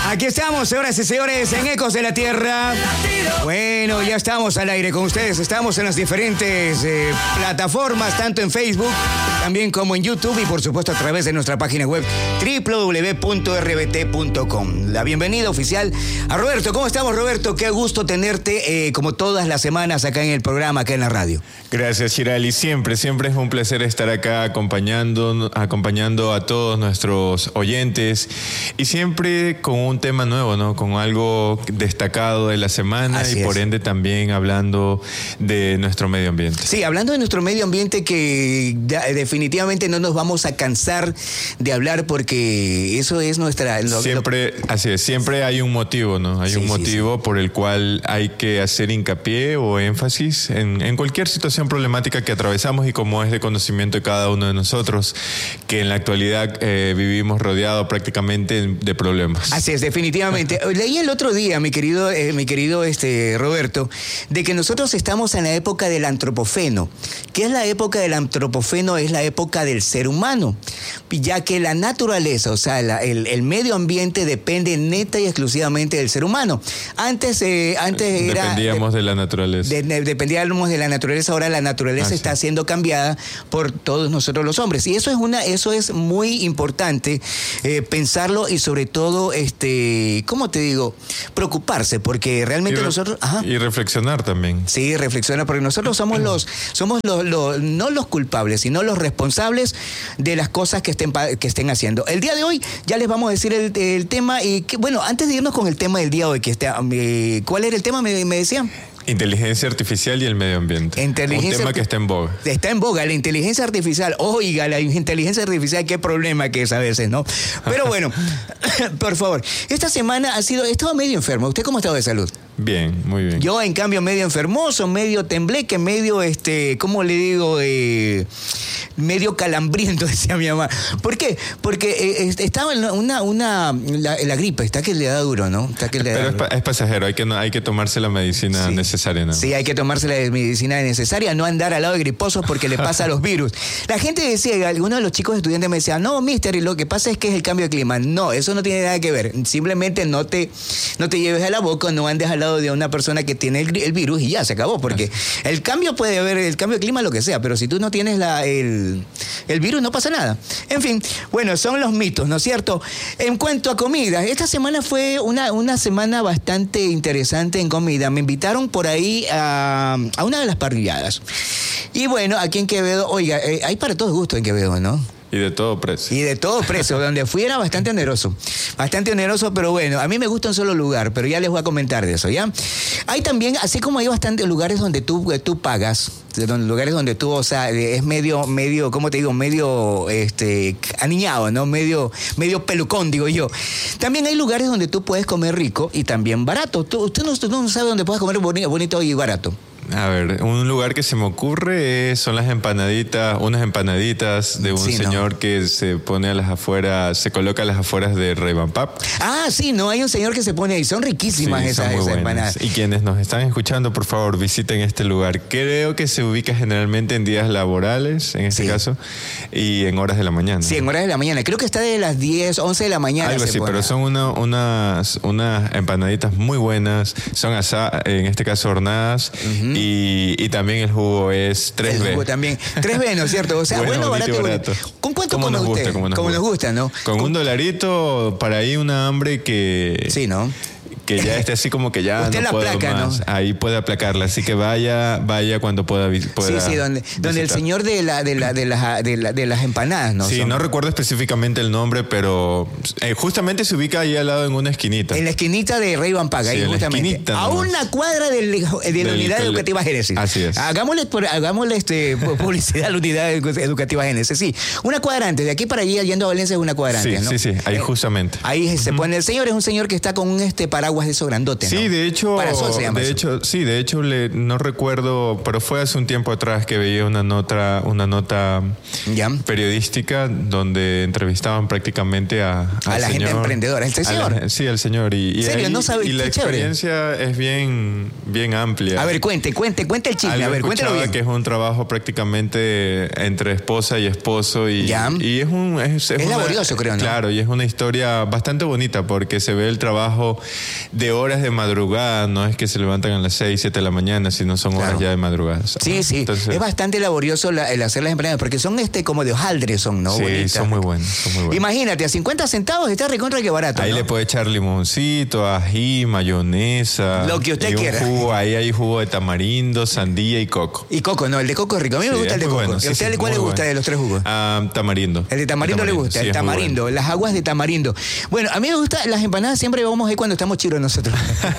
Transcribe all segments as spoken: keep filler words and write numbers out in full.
Aquí estamos, señoras y señores, en Ecos de la Tierra. Bueno, ya estamos al aire con ustedes. Estamos en las diferentes eh, plataformas, tanto en Facebook, también como en YouTube y, por supuesto, a través de nuestra página web doble u doble u doble u punto r b t punto com. La bienvenida oficial a Roberto. ¿Cómo estamos, Roberto? Qué gusto tenerte, eh, como todas las semanas, acá en el programa, acá en la radio. Gracias, Chirali. Siempre, siempre es un placer estar acá acompañando, acompañando a todos nuestros oyentes y siempre con un tema nuevo, ¿no? Con algo destacado de la semana. Así y por es. Ende también hablando de nuestro medio ambiente. Sí, hablando de nuestro medio ambiente, que definitivamente no nos vamos a cansar de hablar porque eso es nuestra... Lo, siempre, lo... así es, siempre hay un motivo, ¿no? Hay sí, un motivo sí, sí. por el cual hay que hacer hincapié o énfasis en, en cualquier situación problemática que atravesamos y como es de conocimiento de cada uno de nosotros, que en la actualidad eh, vivimos rodeados prácticamente de problemas. Así es, definitivamente. Leí el otro día, mi querido, eh, mi querido este, Roberto, de que nosotros estamos en la época del antropoceno. ¿Qué es la época del antropoceno? Es la época del ser humano, ya que la naturaleza, o sea, la, el, el medio ambiente depende neta y exclusivamente del ser humano. Antes, eh, antes era... Dependíamos de, de la naturaleza. De, de, dependíamos de la naturaleza, ahora la naturaleza ah, está sí. siendo cambiada por todos nosotros los hombres. Y eso es, una, eso es muy importante eh, pensarlo y sobre todo, este, ¿cómo te digo? Preocuparse, porque realmente y re, nosotros... Ajá. Y reflexionar también. Sí, reflexionar, porque nosotros somos los, somos los, los, no los culpables, sino los responsables de las cosas que estén, que estén haciendo. El día de hoy ya les vamos a decir el, el tema, y que, bueno, antes de irnos con el tema del día de hoy, que está, eh, ¿cuál era el tema? Me, me decían. Inteligencia artificial y el medio ambiente. Un tema que está en boga. Está en boga, la inteligencia artificial. Oiga, la inteligencia artificial, qué problema que es a veces, ¿no? Pero bueno, por favor, esta semana ha sido, he estado medio enfermo. ¿Usted cómo ha estado de salud? Bien, muy bien. Yo, en cambio, medio enfermoso, medio tembleque, medio, este, ¿cómo le digo? Eh, medio calambriento, decía mi mamá. ¿Por qué? Porque eh, estaba en una, una, la, la gripe, está que le da duro, ¿no? Está que le da Pero duro. Es, es pasajero, hay que, hay que tomarse la medicina sí. necesaria, ¿no? Sí, hay que tomarse la medicina necesaria, no andar al lado de griposos porque le pasa a los virus. La gente decía, algunos de los chicos estudiantes me decían, no, mister, y lo que pasa es que es el cambio de clima. No, eso no tiene nada que ver. Simplemente no te, no te lleves a la boca, no andes al lado de una persona que tiene el, el virus y ya, se acabó. Porque el cambio puede haber, el cambio de clima, lo que sea, pero si tú no tienes la, el, el virus, no pasa nada. En fin, bueno, son los mitos, ¿no es cierto? En cuanto a comida, esta semana fue una, una semana bastante interesante en comida. Me invitaron por ahí a, a una de las parrilladas. Y bueno, aquí en Quevedo, oiga, eh, hay para todos gustos en Quevedo, ¿no? Y de todo precio. Y de todo precio. Donde fui era bastante oneroso. Bastante oneroso, pero bueno, a mí me gusta un solo lugar, pero ya les voy a comentar de eso, ¿ya? Hay también, así como hay bastantes lugares donde tú, tú pagas, lugares donde tú, o sea, es medio, medio, ¿cómo te digo? Medio, este, aniñado, ¿no? Medio, medio pelucón, digo yo. También hay lugares donde tú puedes comer rico y también barato. Tú, usted no, usted no sabe dónde puedes comer bonito, bonito y barato. A ver, un lugar que se me ocurre es, son las empanaditas, unas empanaditas de un sí, señor no. que se pone a las afueras, se coloca a las afueras de Ray-Ban-Pap. Ah, sí, no, hay un señor que se pone ahí, son riquísimas sí, esas, son esas empanadas. Y quienes nos están escuchando, por favor, visiten este lugar. Creo que se ubica generalmente en días laborales, en este sí. caso, y en horas de la mañana. Sí, en horas de la mañana. Creo que está de las diez, once de la mañana. Algo así, pero son una, unas, unas empanaditas muy buenas, son asadas, en este caso hornadas, uh-huh. Y, y también el jugo es tres B. El jugo también. tres B, ¿no es cierto? O sea, bueno, bueno barato, barato. ¿Con cuánto come usted? Gusta, como nos, como gusta. nos gusta, ¿no? Con, Con un dolarito, para ahí una hambre que... Sí, ¿no? Que ya esté así como que ya usted no la puedo placa, más. ¿no? Ahí puede aplacarla, así que vaya, vaya cuando pueda, pueda Sí, sí, donde, donde el señor de la, de la, de las, de la, de las empanadas, ¿no? Sí, Son... no recuerdo específicamente el nombre, pero eh, justamente se ubica ahí al lado en una esquinita. En la esquinita de Ray-Ban-Pap, ahí sí, justamente. Esquinita, a nomás. Una cuadra del, de la del, Unidad del, Educativa Génesis. Así es. Hagámosle, hagámosle este, publicidad a la Unidad Educativa Génesis. Sí, una cuadra antes, de aquí para allá yendo a Valencia es una cuadra antes, sí, ¿no? Sí, sí, ahí justamente. Ahí se pone, el señor es un señor que está con un este paraguas paraguas de esos grandotes, Sí, ¿no? de hecho, Parasol se llama de eso. hecho, sí, de hecho le, no recuerdo, pero fue hace un tiempo atrás que veía una nota, una nota Ya. periodística donde entrevistaban prácticamente a, A al la gente señor, emprendedora, ¿el a señor? la- sí, al señor. Y, y ¿En serio? ahí- No sabe, y la qué chévere. experiencia es bien, bien amplia. A ver, cuente, cuente, cuente el chisme. Algo A ver, cuéntelo escuchaba bien. que es un trabajo prácticamente entre esposa y esposo y, Ya. y es un es, Es una- laborioso, creo, ¿no? Claro, y es una historia bastante bonita porque se ve el trabajo de horas de madrugada, no es que se levantan a las seis, siete de la mañana, sino son horas Claro. ya de madrugada. Sí, sí. Entonces, es bastante laborioso la- el hacer las empanadas, porque son este como de hojaldre, son, ¿no? sí, Bonitas. son muy buenos, son muy buenos. Imagínate, a cincuenta centavos está recontra que barato. Ahí ¿no? le puede echar limoncito, ají, mayonesa. Lo que usted y un quiera. jugo, ahí hay jugo de tamarindo, sandía y coco. Y coco, no, el de coco es rico. A mí me Sí, gusta el es de muy coco. bueno. ¿Y Sí, a usted sí, cuál le muy gusta bueno. de los tres jugos? Ah, tamarindo. El de tamarindo le gusta, sí, el es muy bueno. tamarindo, las aguas de tamarindo. Bueno, a mí me gusta las empanadas, siempre vamos ahí cuando estamos chiros nosotros.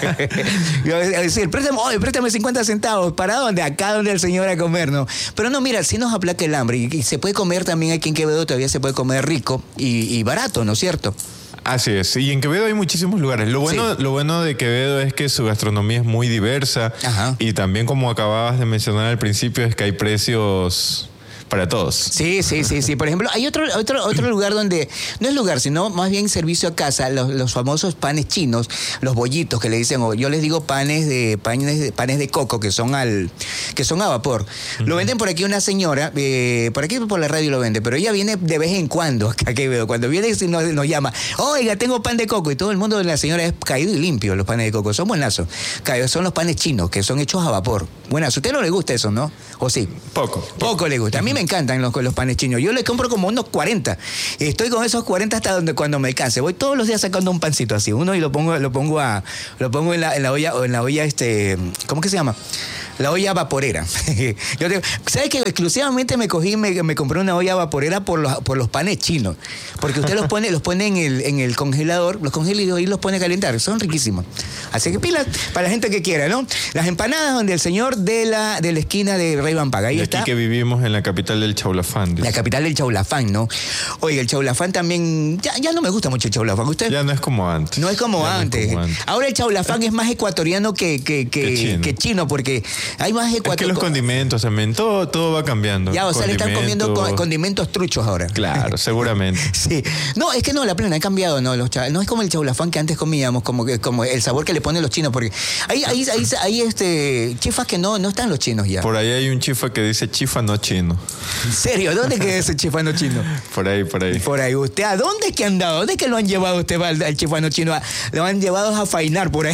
Yo, a decir, préstame, oye, préstame cincuenta centavos. ¿Para dónde? Acá donde el señor a comer, ¿no? Pero no, mira, sí nos aplaca el hambre. Y, y se puede comer también aquí en Quevedo, todavía se puede comer rico y, y barato, ¿no es cierto? Así es, y en Quevedo hay muchísimos lugares. Lo bueno, Sí. lo bueno de Quevedo es que su gastronomía es muy diversa. Ajá. Y también, como acababas de mencionar al principio, es que hay precios para todos. Sí, sí, sí, sí. Por ejemplo, hay otro, otro, otro lugar donde, no es lugar, sino más bien servicio a casa, los, los famosos panes chinos, los bollitos que le dicen, o yo les digo panes de, panes de, panes de coco, que son al, que son a vapor. Lo venden por aquí una señora, eh, por aquí por la radio lo vende, pero ella viene de vez en cuando, acá que veo, cuando viene y nos, nos llama, oiga, tengo pan de coco, y todo el mundo de la señora es caído y limpio, los panes de coco, son buenazos. Caídos, son los panes chinos, que son hechos a vapor. Buenazo. ¿A usted no le gusta eso, no? ¿O sí? Poco. Poco le gusta. A mí me encantan los, los panes chinos. Yo le compro como unos cuarenta. Estoy con esos cuarenta hasta donde cuando me canse. Voy todos los días sacando un pancito así. Uno y lo pongo, lo pongo a, lo pongo en la, en la olla, o en la olla, este, ¿cómo que se llama? La olla vaporera. Yo digo, ¿sabes que exclusivamente me cogí, me, me compré una olla vaporera por los, por los panes chinos? Porque usted los pone, los pone en el, en el congelador, los congela y los pone a calentar. Son riquísimos. Así que pilas para la gente que quiera, ¿no? Las empanadas donde el señor de la, de la esquina de Rey Van Paga. Ahí Y está. aquí que vivimos en la capital del Chaulafán. dice. La capital del Chaulafán, ¿no? Oye, el Chaulafán también... Ya, ya no me gusta mucho el Chaulafán. ¿Usted? Ya no es como antes. No es como Ya no es antes. como antes. Ahora el Chaulafán es más ecuatoriano que, que, que, Que chino. que chino, porque hay más Es que ecuatorianos. los condimentos también, todo, todo va cambiando. Ya, o sea, le están comiendo co- Condimentos. condimentos truchos ahora. Claro, seguramente. Sí. No, es que no, la plena ha cambiado, ¿no? Los cha- no es como el chaulafán que antes comíamos, como que como el sabor que le ponen los chinos, porque hay, hay, hay, hay este, chifas que no, no están los chinos ya. Por ahí hay un chifa que dice chifa no chino. ¿En serio? ¿Dónde queda ese chifano chino? Por ahí, por ahí. Por ahí, ¿usted a dónde es que han dado? ¿Dónde es que lo han llevado usted al, al chifano chino? A- Lo han llevado a fainar por ahí.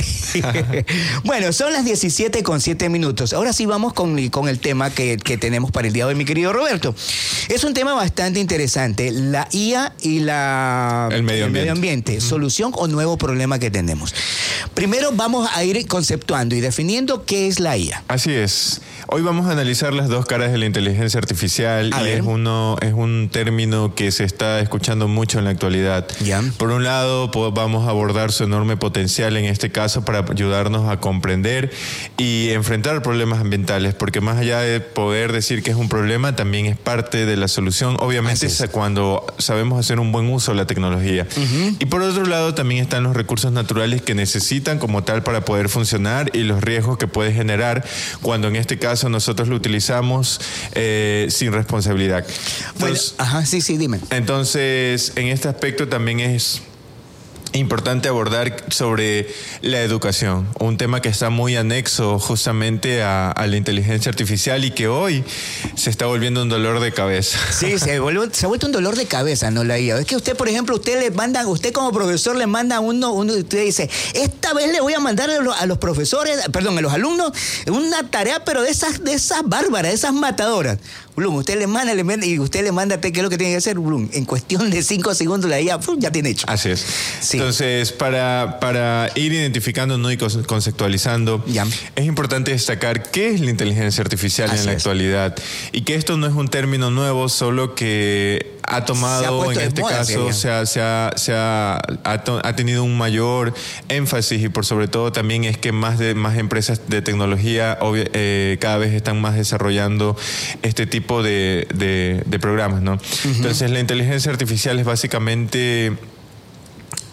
Bueno, son las diecisiete con siete minutos. Ahora sí vamos con, con el tema que, que tenemos para el día de hoy, mi querido Roberto. Es un tema bastante interesante. La I A y la, El medio ambiente. ambiente. ¿Solución o nuevo problema que tenemos? Primero vamos a ir conceptuando y definiendo qué es la I A. Así es. Hoy vamos a analizar las dos caras de la inteligencia artificial A y ver. es uno es un término que se está escuchando mucho en la actualidad. Ya. Por un lado, po- vamos a abordar su enorme potencial en este caso para ayudarnos a comprender y enfrentar problemas ambientales, porque más allá de poder decir que es un problema, también es parte de la solución. Obviamente Así es. es cuando sabemos hacer un buen uso de la tecnología. Y por otro lado, también están los recursos naturales que necesitan como tal para poder funcionar y los riesgos que puede generar cuando en este caso nosotros lo utilizamos eh, sin responsabilidad. Bueno, Entonces, ajá, sí, sí, dime. entonces, en este aspecto también es importante abordar sobre la educación, un tema que está muy anexo justamente a, a la inteligencia artificial y que hoy se está volviendo un dolor de cabeza. Sí, se, vuelve- se ha vuelto un dolor de cabeza, ¿no? La I A. Es que usted, por ejemplo, usted le manda, usted como profesor le manda uno, uno usted dice, esta vez le voy a mandar a los, a los profesores, perdón, a los alumnos, una tarea, pero de esas, de esas bárbaras, de esas matadoras. Blum, usted le manda, le manda y usted le manda, ¿qué es lo que tiene que hacer? Blum, en cuestión de cinco segundos la I A, ¡pum!, ya tiene hecho. Así es. Sí. Entonces, para, para ir identificando, ¿no?, y cons- conceptualizando, Ya. es importante destacar qué es la inteligencia artificial Así en la es. actualidad y que esto no es un término nuevo, solo que ha Se ha tomado, puesto en de este moda, caso, sería. se ha, se ha, se ha, ha to- ha tenido un mayor énfasis y por sobre todo también es que más, de, más empresas de tecnología obvia- eh, cada vez están más desarrollando este tipo de, de, de programas, ¿no? Entonces, la inteligencia artificial es básicamente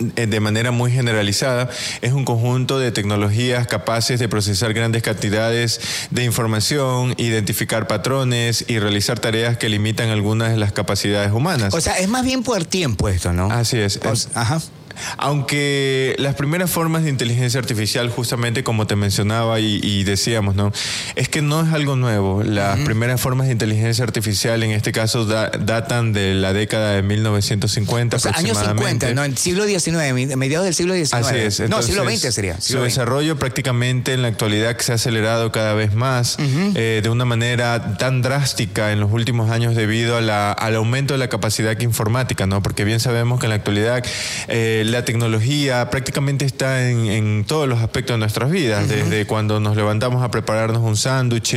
de manera muy generalizada, es un conjunto de tecnologías capaces de procesar grandes cantidades de información, identificar patrones y realizar tareas que limitan algunas de las capacidades humanas. O sea, es más bien por tiempo esto, ¿no? Así es. O sea, ajá. Aunque las primeras formas de inteligencia artificial, justamente como te mencionaba y, y decíamos, ¿no? Es que no es algo nuevo. Las uh-huh. primeras formas de inteligencia artificial, en este caso, da, datan de la década de mil novecientos cincuenta, o sea, aproximadamente. años cincuenta, ¿no? En el siglo diecinueve, mediados del siglo diecinueve. Así es. Entonces, no, siglo veinte sería. Siglo su desarrollo prácticamente en la actualidad se ha acelerado cada vez más uh-huh. eh, de una manera tan drástica en los últimos años debido a la, al aumento de la capacidad informática, ¿no? Porque bien sabemos que en la actualidad eh, la tecnología prácticamente está en, en todos los aspectos de nuestras vidas, uh-huh. desde cuando nos levantamos a prepararnos un sándwich,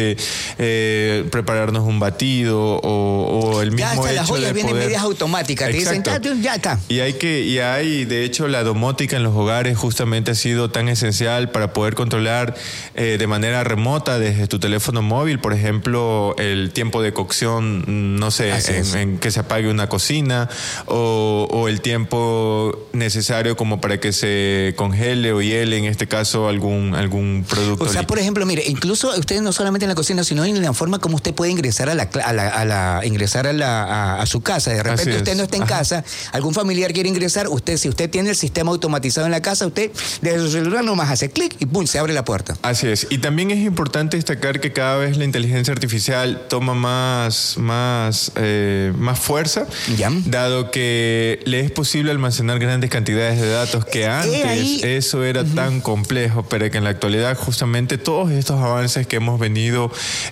eh, prepararnos un batido o, o el mismo ya hasta hecho las ollas de vienen poder... medias automáticas, te Exacto. dicen, ya está. Y hay que, y hay, de hecho, la domótica en los hogares justamente ha sido tan esencial para poder controlar eh, de manera remota desde tu teléfono móvil, por ejemplo, el tiempo de cocción, no sé, en, en que se apague una cocina o, o el tiempo necesario como para que se congele o hiele, en este caso, algún, algún producto. O sea, por ejemplo, mire, incluso ustedes no solamente en la cocina, sino en la forma como usted puede ingresar a la, a la, a la ingresar a, la, a, a su casa. De repente Así usted es. no está en Ajá. casa, algún familiar quiere ingresar, usted, si usted tiene el sistema automatizado en la casa, usted desde su celular nomás hace clic y ¡pum! Se abre la puerta. Así es. Y también es importante destacar que cada vez la inteligencia artificial toma más, más, eh, más fuerza, ¿Ya? dado que le es posible almacenar grandes cantidades de datos que antes ahí. eso era uh-huh. tan complejo, pero que en la actualidad justamente todos estos avances que hemos venido,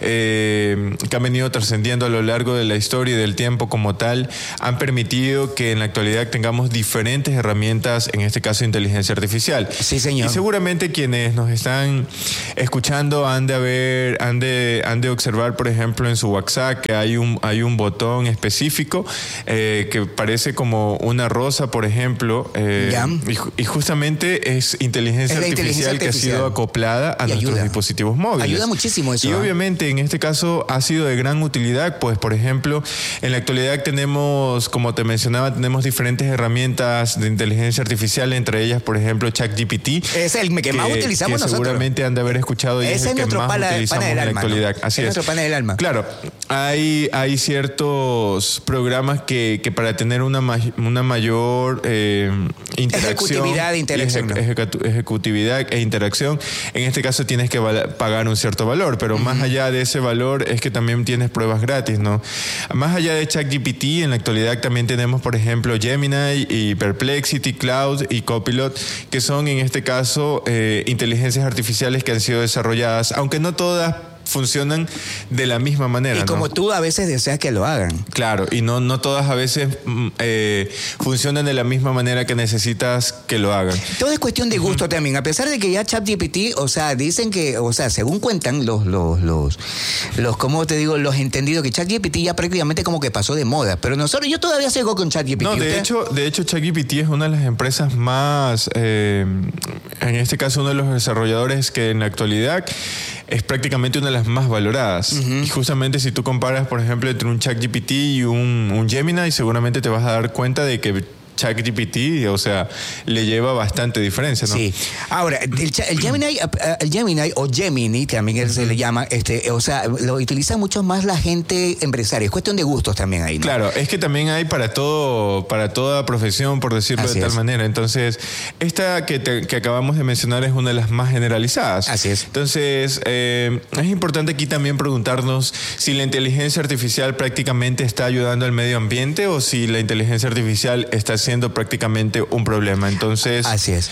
eh, que han venido trascendiendo a lo largo de la historia y del tiempo como tal, han permitido que en la actualidad tengamos diferentes herramientas, en este caso inteligencia artificial. Sí, señor. Y seguramente quienes nos están escuchando han de haber, han de, han de observar, por ejemplo, en su WhatsApp que hay un, hay un botón específico eh, que parece como una rosa, por ejemplo, eh, y, y justamente es inteligencia, es artificial, inteligencia artificial que ha sido acoplada a y nuestros ayuda. dispositivos móviles. Ayuda muchísimo eso. Y ¿eh? obviamente en este caso ha sido de gran utilidad, pues por ejemplo, en la actualidad tenemos, como te mencionaba, tenemos diferentes herramientas de inteligencia artificial, entre ellas, por ejemplo, ChatGPT. Es el que, que más utilizamos que nosotros. Seguramente han de haber escuchado y Ese es el es que nuestro más pana, utilizamos pana del en la alma, actualidad. ¿no? Así es es. nuestro pana del alma. Claro, hay, hay ciertos programas que, que para tener una, ma- una mayor eh, interacción, ejecutividad e interacción, eje- ¿no? ejecu- ejecutividad e interacción, en este caso tienes que val- pagar un cierto valor, pero uh-huh. más allá de ese valor es que también tienes pruebas gratis, ¿no? Más allá de ChatGPT, en la actualidad también tenemos, por ejemplo, Gemini y Perplexity, Cloud y Copilot, que son en este caso eh, inteligencias artificiales que han sido desarrolladas, aunque no todas funcionan de la misma manera. Y como ¿no? tú a veces deseas que lo hagan. Claro, y no, no todas a veces eh, funcionan de la misma manera que necesitas que lo hagan. Todo es cuestión de gusto uh-huh. también. A pesar de que ya ChatGPT, o sea, dicen que, o sea, según cuentan los, los, los, los, ¿cómo te digo? Los entendidos, que ChatGPT ya prácticamente como que pasó de moda. Pero nosotros, yo todavía sigo con ChatGPT. No, de ¿usted? hecho, de hecho, ChatGPT es una de las empresas más, eh, en este caso, uno de los desarrolladores que en la actualidad es prácticamente una de las más valoradas. Uh-huh. Y justamente si tú comparas, por ejemplo, entre un ChatGPT y un, un Gemini, seguramente te vas a dar cuenta de que ChatGPT, o sea, le lleva bastante diferencia, ¿no? Sí. Ahora, el, el Gemini, el Gemini o Gemini, también se le llama, este, o sea, lo utiliza mucho más la gente empresaria. Es cuestión de gustos también ahí, ¿no? Claro, es que también hay para todo, para toda profesión, por decirlo Así de tal es. manera. Entonces, esta que, te, que acabamos de mencionar es una de las más generalizadas. Así es. Entonces, eh, es importante aquí también preguntarnos si la inteligencia artificial prácticamente está ayudando al medio ambiente o si la inteligencia artificial está siendo prácticamente un problema. Entonces, así es.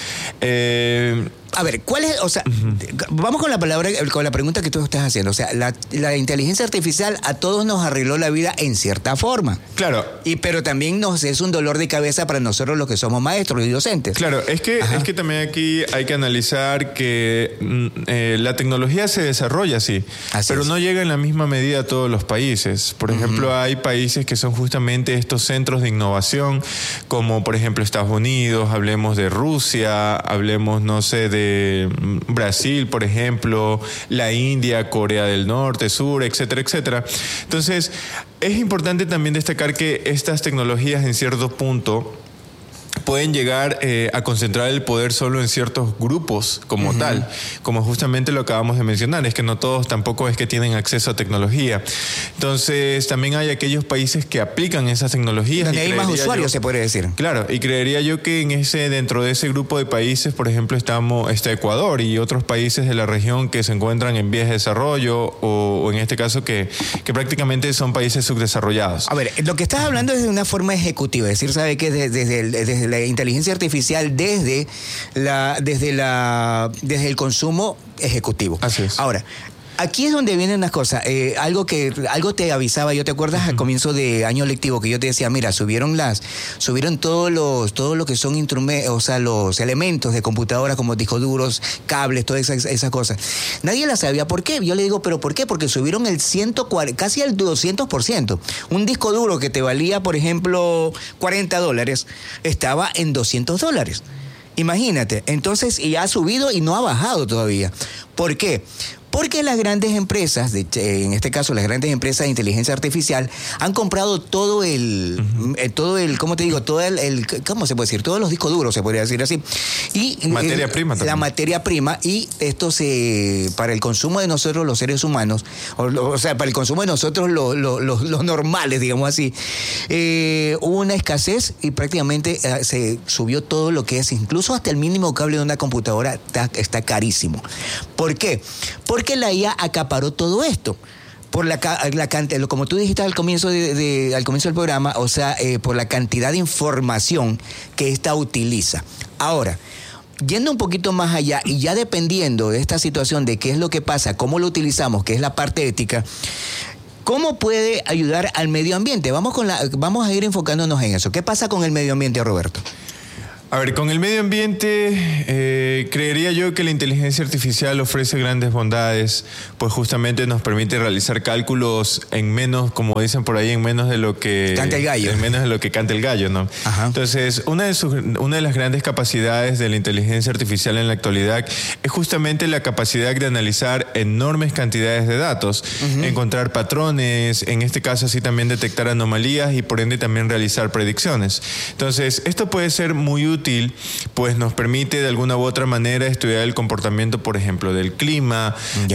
Eh, A ver, ¿cuál es? O sea, uh-huh. vamos con la palabra, con la pregunta que tú estás haciendo. O sea, la, la inteligencia artificial a todos nos arregló la vida en cierta forma. Claro. Y pero también nos es un dolor de cabeza para nosotros los que somos maestros y docentes. Claro, es que es que también aquí hay que analizar que eh, la tecnología se desarrolla así, así pero es. no llega en la misma medida a todos los países. Por uh-huh. ejemplo, hay países que son justamente estos centros de innovación, como por ejemplo Estados Unidos, hablemos de Rusia, hablemos, no sé, de Brasil, por ejemplo, la India, Corea del Norte, Sur, etcétera, etcétera. Entonces, es importante también destacar que estas tecnologías en cierto punto pueden llegar eh, a concentrar el poder solo en ciertos grupos como uh-huh. tal, como justamente lo acabamos de mencionar, es que no todos tampoco es que tienen acceso a tecnología. Entonces también hay aquellos países que aplican esas tecnologías. Donde hay más usuarios, yo, se podría decir. Claro, y creería yo que en ese, dentro de ese grupo de países, por ejemplo, estamos está Ecuador y otros países de la región que se encuentran en vías de desarrollo o, o en este caso que, que prácticamente son países subdesarrollados. A ver, lo que estás hablando es de una forma ejecutiva, es decir, sabe que desde, desde, el, desde la inteligencia artificial, desde la, desde la, desde el consumo ejecutivo. Así es. Ahora, aquí es donde vienen las cosas. Eh, algo que algo te avisaba, yo te acuerdas uh-huh. al comienzo de año lectivo que yo te decía, mira, subieron las, subieron todos los, todo lo que son instrumentos, o sea, los elementos de computadora como discos duros, cables, todas esas, esas cosas. Nadie las sabía por qué. Yo le digo, ¿pero por qué? Porque subieron el ciento cuarenta, casi el doscientos por ciento. Un disco duro que te valía, por ejemplo, cuarenta dólares, estaba en doscientos dólares. Imagínate. Entonces, y ha subido y no ha bajado todavía. ¿Por qué? Porque las grandes empresas, de, en este caso las grandes empresas de inteligencia artificial, han comprado todo el, uh-huh. eh, todo el, ¿cómo te digo? Todo el, el, ¿cómo se puede decir? Todos los discos duros, se podría decir así. Y materia eh, prima también. La materia prima, y esto se, para el consumo de nosotros los seres humanos, o, o sea, para el consumo de nosotros los, los, los, los normales, digamos así, eh, hubo una escasez y prácticamente eh, se subió todo lo que es, incluso hasta el mínimo cable de una computadora está, está carísimo. ¿Por qué? Porque Porque la I A acaparó todo esto. Por la, la cantidad, como tú dijiste al comienzo, de, de, al comienzo del programa, o sea, eh, por la cantidad de información que ésta utiliza. Ahora, yendo un poquito más allá y ya dependiendo de esta situación de qué es lo que pasa, cómo lo utilizamos, que es la parte ética, ¿cómo puede ayudar al medio ambiente? Vamos, con la, vamos a ir enfocándonos en eso. ¿Qué pasa con el medio ambiente, Roberto? A ver, con el medio ambiente, eh, creería yo que la inteligencia artificial ofrece grandes bondades, pues justamente nos permite realizar cálculos en menos, como dicen por ahí, en menos de lo que... Canta el gallo. En menos de lo que canta el gallo, ¿no? Ajá. Entonces, una de, sus, una de las grandes capacidades de la inteligencia artificial en la actualidad es justamente la capacidad de analizar enormes cantidades de datos, uh-huh. encontrar patrones, en este caso así también detectar anomalías y por ende también realizar predicciones. Entonces, esto puede ser muy útil útil, pues nos permite de alguna u otra manera estudiar el comportamiento, por ejemplo, del clima,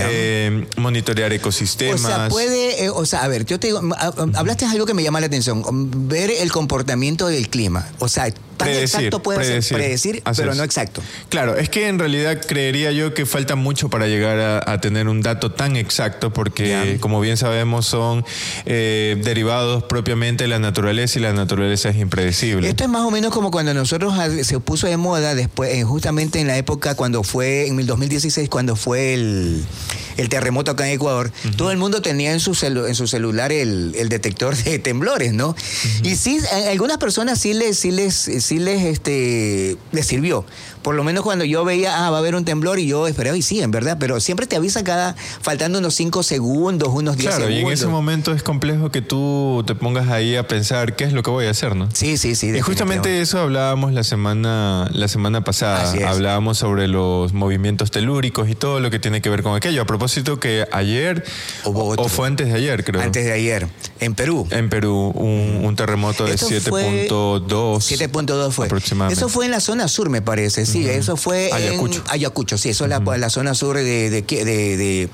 eh, monitorear ecosistemas. O sea, puede, eh, o sea, a ver, yo te digo, hablaste de algo que me llama la atención, ver el comportamiento del clima, o sea, tan predecir, exacto puede predecir, ser predecir, pero es. no exacto. Claro, es que en realidad creería yo que falta mucho para llegar a, a tener un dato tan exacto, porque yeah. como bien sabemos son eh, derivados propiamente de la naturaleza y la naturaleza es impredecible. Esto es más o menos como cuando nosotros se puso de moda después, justamente en la época cuando fue, en el dos mil dieciséis, cuando fue el, el terremoto acá en Ecuador, uh-huh. todo el mundo tenía en su, celu, en su celular el, el detector de temblores, ¿no? Uh-huh. Y sí, a algunas personas sí les, sí les, sí les, este, les sirvió. Por lo menos cuando yo veía, ah, va a haber un temblor, y yo esperaba, y sí, en verdad, pero siempre te avisa cada, faltando unos cinco segundos, unos diez claro, segundos. Claro, y en ese momento es complejo que tú te pongas ahí a pensar qué es lo que voy a hacer, ¿no? Sí, sí, sí. Y justamente de eso hablábamos la semana, la semana pasada. Hablábamos sobre los movimientos telúricos y todo lo que tiene que ver con aquello. A propósito que ayer, o, o fue antes de ayer, creo. Antes de ayer, en Perú. En Perú, un, un terremoto de siete punto dos. siete punto dos fue. Aproximadamente. Eso fue en la zona sur, me parece, sí. Sí, eso fue Ayacucho. en Ayacucho, sí, eso es uh-huh. la, la zona sur de, de, de, de,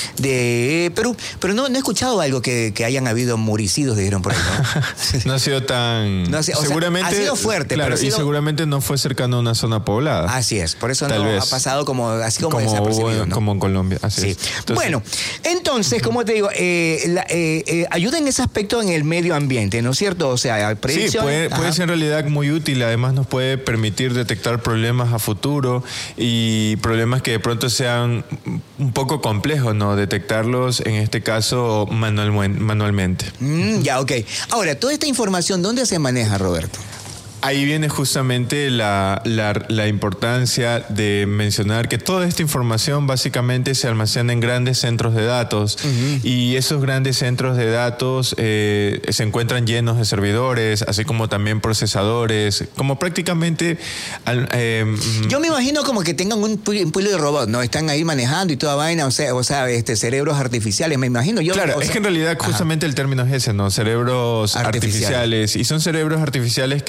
de Perú. Pero no, no he escuchado algo que, que hayan habido muricidos, dijeron por ahí, ¿no? No ha sido tan... No ha sido, seguramente, sea, ha sido fuerte. Claro, pero ha sido... y seguramente no fue cercano a una zona poblada. Así es, por eso Tal no vez. ha pasado como, así como, como desapercibido, ¿no? Como en Colombia, así sí. es. Entonces, bueno, entonces, uh-huh. como te digo, eh, la, eh, eh, ayuda en ese aspecto en el medio ambiente, ¿no es cierto? O sea, predicción... Sí, puede, puede ser en realidad muy útil, además nos puede permitir detectar problemas a futuro y problemas que de pronto sean un poco complejos, ¿no? Detectarlos, en este caso, manual, manualmente. Mm, ya, ok. Ahora, toda esta información, ¿dónde se maneja, Roberto? Ahí viene justamente la, la, la importancia de mencionar que toda esta información básicamente se almacena en grandes centros de datos uh-huh. y esos grandes centros de datos eh, se encuentran llenos de servidores, así como también procesadores, como prácticamente... Eh, Yo me imagino como que tengan un pulo de robot, ¿no? Están ahí manejando y toda vaina, o sea, o sea este, cerebros artificiales, me imagino. Yo, claro, o es sea, que en realidad justamente ajá. el término es ese, ¿no? Cerebros artificiales. artificiales. Y son cerebros artificiales que no piensan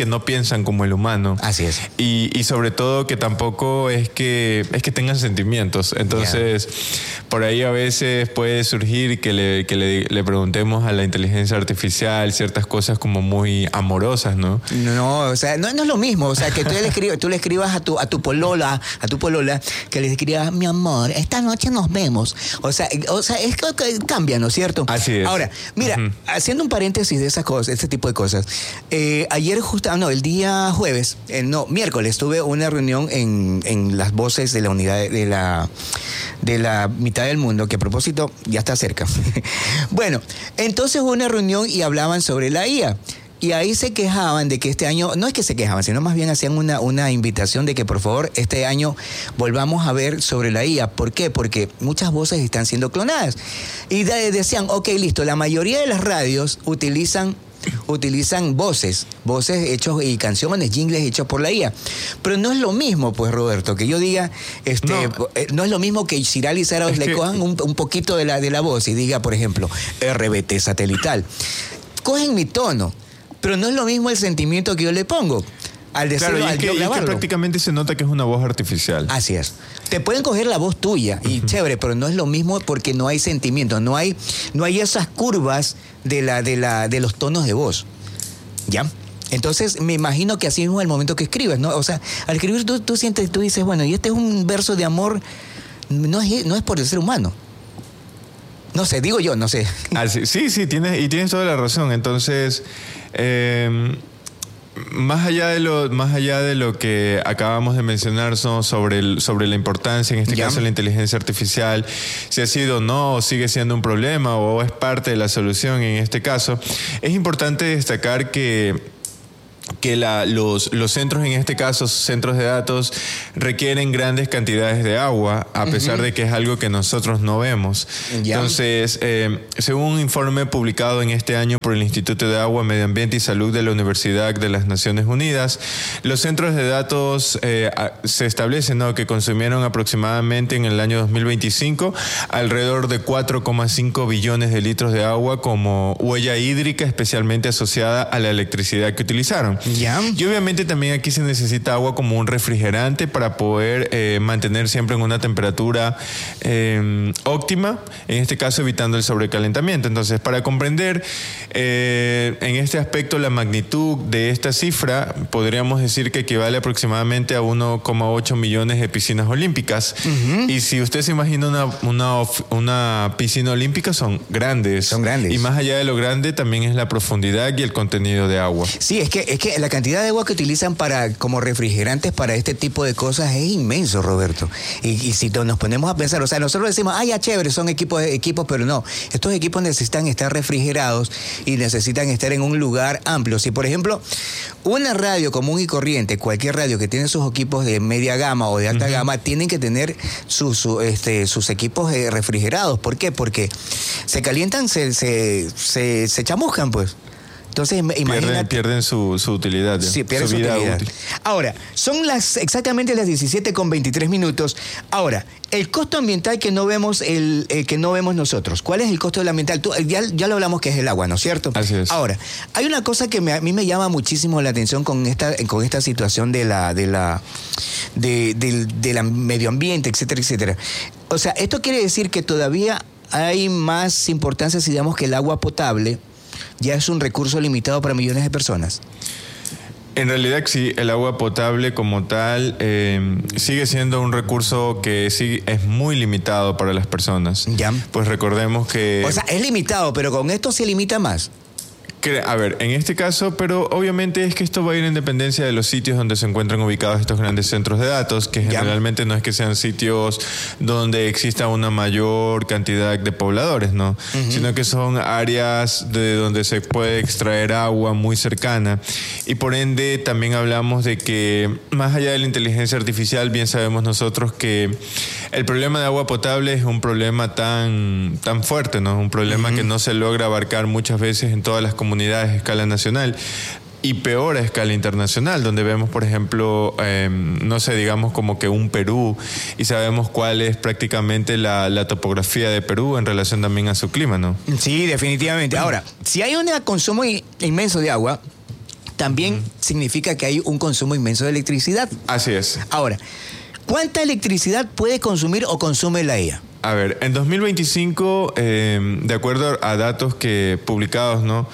piensan como el humano. Así es. Y, y sobre todo que tampoco es que, es que tengan sentimientos. Entonces, yeah. por ahí a veces puede surgir que, le, que le, le preguntemos a la inteligencia artificial ciertas cosas como muy amorosas, ¿no? No, o sea, no, no es lo mismo. O sea, que tú le escribas, tú le escribas a tu, a tu polola, a tu polola, que le escribas, mi amor, esta noche nos vemos. O sea, o sea es que cambia, ¿no es cierto? Así es. Ahora, mira, uh-huh. haciendo un paréntesis de esas cosas, este tipo de cosas. Eh, ayer justo, no, el día jueves, eh, no, miércoles, tuve una reunión en, en las voces de la unidad de, de la de la mitad del mundo, que a propósito ya está cerca. Bueno, entonces hubo una reunión y hablaban sobre la I A. Y ahí se quejaban de que este año, no es que se quejaban, sino más bien hacían una, una invitación de que por favor este año volvamos a ver sobre la I A. ¿Por qué? Porque muchas voces están siendo clonadas. Y de, decían, ok, listo, la mayoría de las radios utilizan, utilizan voces, voces hechos y canciones, jingles hechos por la I A. Pero no es lo mismo, pues, Roberto, que yo diga, este, no, eh, no es lo mismo que Ciral y Sara le que... cojan un, un poquito de la, de la voz y diga, por ejemplo, R B T satelital. Cogen mi tono. Pero no es lo mismo el sentimiento que yo le pongo al decirlo, claro, y al que, yo grabarlo. Y que prácticamente se nota que es una voz artificial. Así es. Te pueden coger la voz tuya y uh-huh. chévere, pero no es lo mismo porque no hay sentimiento, no hay, no hay esas curvas de la, de la, de los tonos de voz. ¿Ya? Entonces, me imagino que así mismo es el momento que escribes, ¿no? O sea, al escribir tú, tú sientes, tú dices, bueno, y este es un verso de amor, no es, no es por el ser humano. No sé, digo yo, no sé. Ah, sí, sí, sí, tienes, y tienes toda la razón. Entonces, eh, más allá de lo, más allá de lo que acabamos de mencionar, ¿no? sobre, el, sobre la importancia, en este ¿Ya? caso, de la inteligencia artificial, si ha sido o no, o sigue siendo un problema, o es parte de la solución en este caso, es importante destacar que que la, los, los centros, en este caso centros de datos, requieren grandes cantidades de agua, a pesar uh-huh. de que es algo que nosotros no vemos. Yeah. Entonces, eh, según un informe publicado en este año por el Instituto de Agua, Medio Ambiente y Salud de la Universidad de las Naciones Unidas, los centros de datos eh, se establece, ¿no?, que consumieron aproximadamente en el año dos mil veinticinco alrededor de cuatro coma cinco billones de litros de agua como huella hídrica, especialmente asociada a la electricidad que utilizaron. Yeah. Y obviamente también aquí se necesita agua como un refrigerante para poder eh, mantener siempre en una temperatura eh, óptima, en este caso evitando el sobrecalentamiento. Entonces, para comprender eh, en este aspecto la magnitud de esta cifra, podríamos decir que equivale aproximadamente a uno coma ocho millones de piscinas olímpicas. Uh-huh. Y si usted se imagina una, una, una piscina olímpica, son grandes. Son grandes. Y más allá de lo grande, también es la profundidad y el contenido de agua. Sí, es que, es que la cantidad de agua que utilizan para como refrigerantes para este tipo de cosas es inmenso, Roberto. Y, y si nos ponemos a pensar, o sea, nosotros decimos, ah, ya chévere, son equipos, equipos, pero no. Estos equipos necesitan estar refrigerados y necesitan estar en un lugar amplio. Si, por ejemplo, una radio común y corriente, cualquier radio que tiene sus equipos de media gama o de alta uh-huh. gama, tienen que tener sus, su, este, sus equipos eh, refrigerados. ¿Por qué? Porque se calientan, se, se, se, se chamuscan, pues. Entonces, imagínate. Pierden, pierden su, su utilidad. Sí, pierden su, su vida utilidad. útil. Ahora, son las exactamente las diecisiete con veintitrés minutos. Ahora, el costo ambiental que no vemos el, el que no vemos nosotros. ¿Cuál es el costo del ambiental? Tú, ya, ya lo hablamos que es el agua, ¿no es cierto? Así es. Ahora, hay una cosa que me, a mí me llama muchísimo la atención con esta, con esta situación de la, de la, de, de, de la medio ambiente, etcétera, etcétera. O sea, esto quiere decir que todavía hay más importancia, si digamos, que el agua potable ya es un recurso limitado para millones de personas. En realidad sí, el agua potable como tal eh, sigue siendo un recurso que sí es muy limitado para las personas. Ya. Pues recordemos que... O sea, es limitado, pero con esto se limita más. A ver, en este caso, pero obviamente es que esto va a ir en dependencia de los sitios donde se encuentran ubicados estos grandes centros de datos, que generalmente ya. no es que sean sitios donde exista una mayor cantidad de pobladores, ¿no? Uh-huh. Sino que son áreas de donde se puede extraer agua muy cercana. Y por ende también hablamos de que, más allá de la inteligencia artificial, bien sabemos nosotros que el problema de agua potable es un problema tan, tan fuerte, ¿no? Un problema uh-huh. que no se logra abarcar muchas veces en todas las comunidades a escala nacional y peor a escala internacional, donde vemos, por ejemplo, eh, no sé, digamos como que un Perú y sabemos cuál es prácticamente la, la topografía de Perú en relación también a su clima, ¿no? Sí, definitivamente. Ahora, si hay un consumo inmenso de agua, también uh-huh. significa que hay un consumo inmenso de electricidad. Así es. Ahora, ¿cuánta electricidad puede consumir o consume la I A? A ver, en dos mil veinticinco, eh, de acuerdo a datos que publicados, ¿no?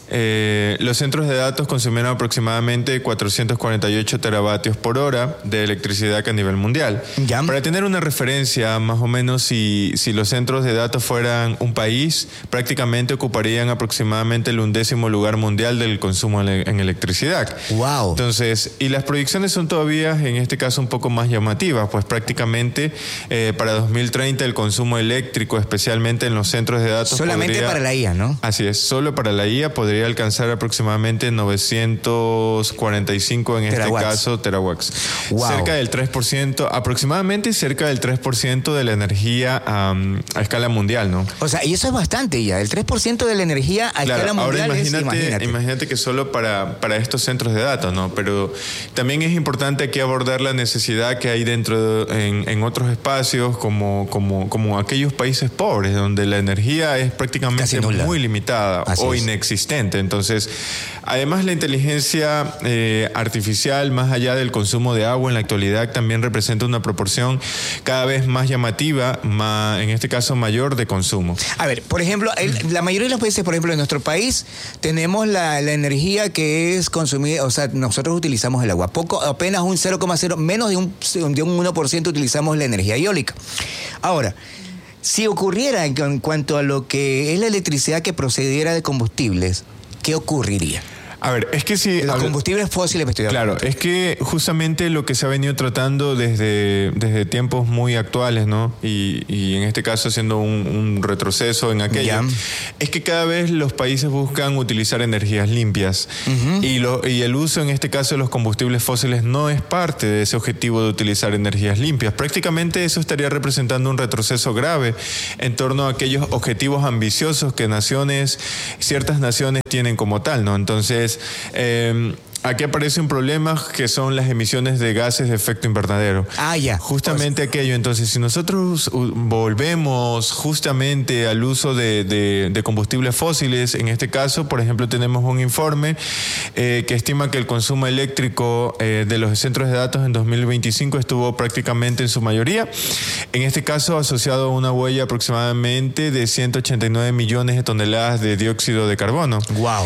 Eh, los centros de datos consumieron aproximadamente cuatrocientos cuarenta y ocho teravatios por hora de electricidad a nivel mundial. Ya. Para tener una referencia, más o menos, si, si los centros de datos fueran un país, prácticamente ocuparían aproximadamente el undécimo lugar mundial del consumo en electricidad. Wow. Entonces, y las proyecciones son todavía, en este caso, un poco más llamativas, pues prácticamente eh, para dos mil treinta el consumo eléctrico, especialmente en los centros de datos, solamente podría, para la I A, ¿no? Así es, solo para la I A podría alcanzar aproximadamente novecientos cuarenta y cinco en terawatts. este caso terawatts. Wow. Cerca del tres por ciento, aproximadamente cerca del tres por ciento de la energía um, a escala mundial, ¿no? O sea, y eso es bastante ya, el tres por ciento de la energía a claro, escala mundial. Ahora imagínate, es, imagínate. imagínate que solo para, para estos centros de datos, ¿no? Pero también es importante aquí abordar la necesidad que hay dentro de, en, en otros espacios como, como, como aquellos países pobres, donde la energía es prácticamente muy limitada Así o es. inexistente. Entonces, además la inteligencia eh, artificial, más allá del consumo de agua en la actualidad, también representa una proporción cada vez más llamativa, más, en este caso mayor, de consumo. A ver, por ejemplo, el, la mayoría de los países, por ejemplo, en nuestro país, tenemos la, la energía que es consumida, o sea, nosotros utilizamos el agua. Poco, apenas un cero coma cero, menos de un, de un uno por ciento utilizamos la energía eólica. Ahora, si ocurriera en cuanto a lo que es la electricidad que procediera de combustibles, ¿qué ocurriría? A ver, es que si... Los combustibles fósiles me estoy hablando. Claro, es que justamente lo que se ha venido tratando desde, desde tiempos muy actuales, ¿no? Y, y en este caso haciendo un, un retroceso en aquello, ya. es que cada vez los países buscan utilizar energías limpias. Uh-huh. y, lo, y el uso en este caso de los combustibles fósiles no es parte de ese objetivo de utilizar energías limpias. Prácticamente eso estaría representando un retroceso grave en torno a aquellos objetivos ambiciosos que naciones, ciertas naciones tienen como tal, ¿no? Entonces, Eh, aquí aparece un problema que son las emisiones de gases de efecto invernadero. Ah, ya. Justamente pues, aquello. Entonces, si nosotros volvemos justamente al uso de, de, de combustibles fósiles, en este caso, por ejemplo, tenemos un informe eh, que estima que el consumo eléctrico eh, de los centros de datos en dos mil veinticinco estuvo prácticamente en su mayoría, en este caso asociado a una huella aproximadamente de ciento ochenta y nueve millones de toneladas de dióxido de carbono. Wow.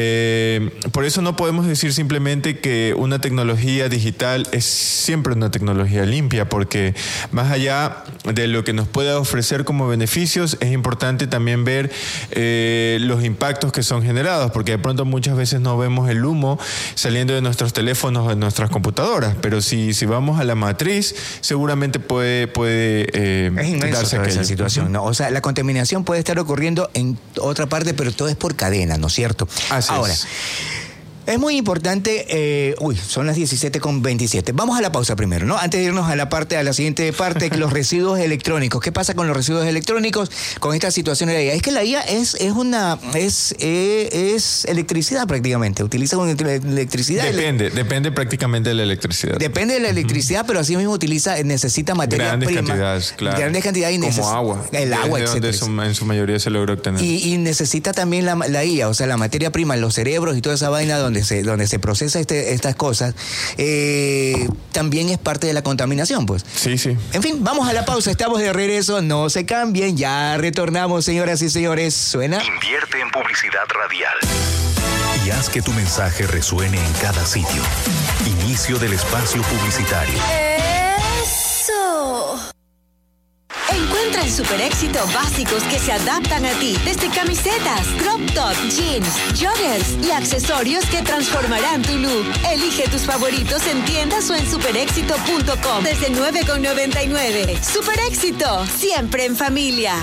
Eh, por eso no podemos decir simplemente que una tecnología digital es siempre una tecnología limpia, porque más allá de lo que nos pueda ofrecer como beneficios, es importante también ver eh, los impactos que son generados, porque de pronto muchas veces no vemos el humo saliendo de nuestros teléfonos o de nuestras computadoras, pero si, si vamos a la matriz, seguramente puede, puede eh, es inmenso darse toda aquello. Esa situación, ¿no? O sea, la contaminación puede estar ocurriendo en otra parte, pero todo es por cadena, ¿no es cierto? Así Ahora, es. Es muy importante, eh, uy, son las diecisiete con veintisiete. Vamos a la pausa primero, ¿no? Antes de irnos a la parte, a la siguiente parte, los residuos electrónicos. ¿Qué pasa con los residuos electrónicos con esta situación de la I A? Es que la I A es, es una, es, eh, es electricidad prácticamente, utiliza una electricidad. Depende, depende prácticamente de la electricidad. Depende de la electricidad, uh-huh. pero así mismo utiliza, necesita materia grandes prima. Cantidades, claro. Grandes cantidades, como neces- agua. El agua, etcétera. Donde en su mayoría se logra obtener. Y, y necesita también la, la I A, o sea, la materia prima, los cerebros y toda esa vaina donde se, donde se procesa este, estas cosas, eh, también es parte de la contaminación, pues. Sí, sí. En fin, vamos a la pausa, estamos de regreso, no se cambien, ya retornamos, señoras y señores. ¿Suena? Invierte en publicidad radial. Y haz que tu mensaje resuene en cada sitio. Inicio del espacio publicitario. ¡Eso! Encuentra en Super Éxito básicos que se adaptan a ti, desde camisetas, crop top, jeans, joggers y accesorios que transformarán tu look. Elige tus favoritos en tiendas o en super éxito punto com desde nueve con noventa y nueve. Super Éxito, siempre en familia.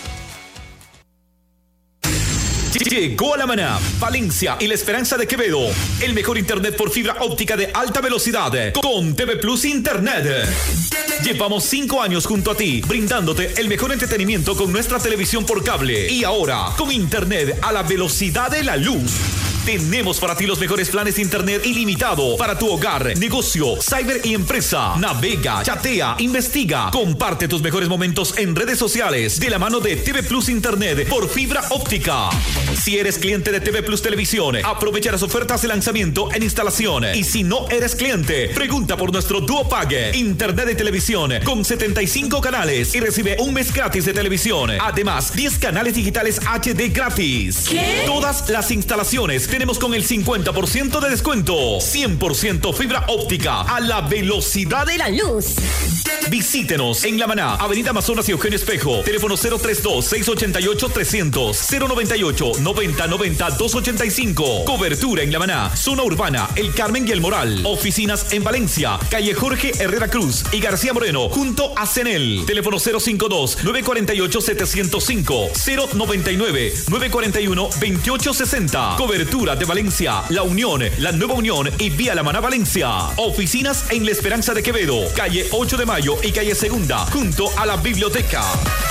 Llegó a La Maná, Valencia y La Esperanza de Quevedo. El mejor internet por fibra óptica de alta velocidad con T V Plus Internet. Llevamos cinco años junto a ti, brindándote el mejor entretenimiento con nuestra televisión por cable. Y ahora, con internet a la velocidad de la luz. Tenemos para ti los mejores planes de internet ilimitado para tu hogar, negocio, cyber y empresa. Navega, chatea, investiga, comparte tus mejores momentos en redes sociales de la mano de T V Plus Internet por fibra óptica. Si eres cliente de T V Plus Televisión, aprovecha las ofertas de lanzamiento en instalación. Y si no eres cliente, pregunta por nuestro Duo Pague, internet de televisión con setenta y cinco canales y recibe un mes gratis de televisión. Además, diez canales digitales H D gratis. ¿Qué? Todas las instalaciones tenemos con el cincuenta por ciento de descuento. cien por ciento fibra óptica a la velocidad de la luz. Visítenos en La Maná, Avenida Amazonas y Eugenio Espejo. Teléfono cero treinta y dos, seiscientos ochenta y ocho, trescientos, cero noventa y ocho, noventa noventa, doscientos ochenta y cinco. Cobertura en La Maná, zona urbana, El Carmen y El Moral. Oficinas en Valencia, calle Jorge Herrera Cruz y García Moreno, junto a Cenel. Teléfono cero cincuenta y dos, novecientos cuarenta y ocho, setecientos cinco, cero noventa y nueve, novecientos cuarenta y uno, veintiocho sesenta. Cobertura de Valencia, La Unión, La Nueva Unión y Vía La Maná Valencia. Oficinas en La Esperanza de Quevedo, calle ocho de mayo y calle Segunda, junto a la biblioteca.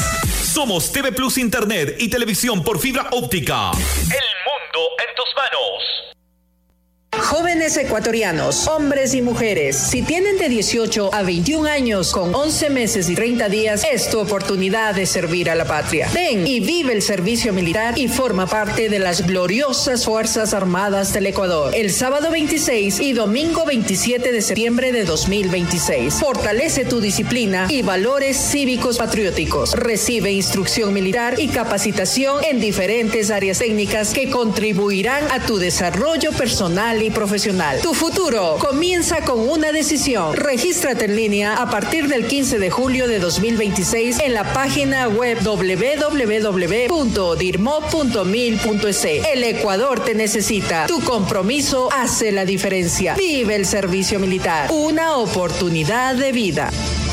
Somos T V Plus Internet y televisión por fibra óptica. El mundo en tus manos. Jóvenes ecuatorianos, hombres y mujeres, si tienen de dieciocho a veintiún años con once meses y treinta días, es tu oportunidad de servir a la patria. Ven y vive el servicio militar y forma parte de las gloriosas Fuerzas Armadas del Ecuador. El sábado veintiséis y domingo veintisiete de septiembre de dos mil veintiséis. Fortalece tu disciplina y valores cívicos patrióticos. Recibe instrucción militar y capacitación en diferentes áreas técnicas que contribuirán a tu desarrollo personal y profesional. Tu futuro comienza con una decisión. Regístrate en línea a partir del quince de julio de dos mil veintiséis en la página web doble u doble u doble u punto dirmo punto mil punto es. El Ecuador te necesita. Tu compromiso hace la diferencia. Vive el servicio militar. Una oportunidad de vida.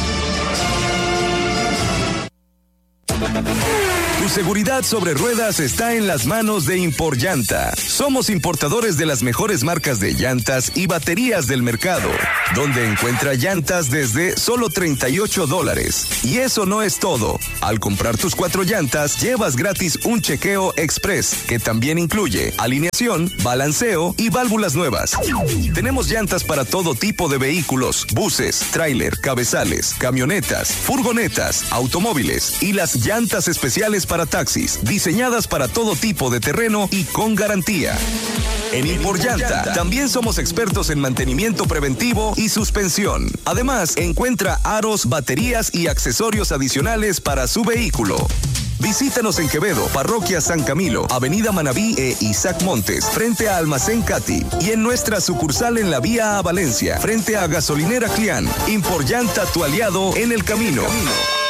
Tu seguridad sobre ruedas está en las manos de Imporllanta. Somos importadores de las mejores marcas de llantas y baterías del mercado, donde encuentra llantas desde solo treinta y ocho dólares. Y eso no es todo. Al comprar tus cuatro llantas, llevas gratis un chequeo express, que también incluye alineación, balanceo y válvulas nuevas. Tenemos llantas para todo tipo de vehículos, buses, tráiler, cabezales, camionetas, furgonetas, automóviles y las llantas especiales para taxis, diseñadas para todo tipo de terreno y con garantía. En Imporllanta también somos expertos en mantenimiento preventivo y suspensión. Además, encuentra aros, baterías y accesorios adicionales para su vehículo. Visítanos en Quevedo, Parroquia San Camilo, Avenida Manabí e Isaac Montes, frente a Almacén Cati, y en nuestra sucursal en la vía a Valencia, frente a Gasolinera Clián. Imporllanta, tu aliado en el camino.